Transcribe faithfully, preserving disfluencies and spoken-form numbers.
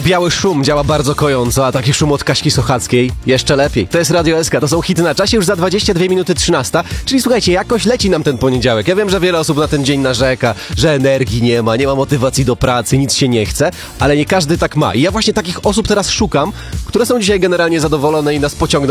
Biały szum działa bardzo kojąco, a taki szum od Kaśki Sochackiej jeszcze lepiej. To jest Radio S K, to są hity na czasie, już za dwadzieścia dwie minuty trzynasta, czyli słuchajcie, jakoś leci nam ten poniedziałek. Ja wiem, że wiele osób na ten dzień narzeka, że energii nie ma, nie ma motywacji do pracy, nic się nie chce, ale nie każdy tak ma. I ja właśnie takich osób teraz szukam, które są dzisiaj generalnie zadowolone i nas pociągną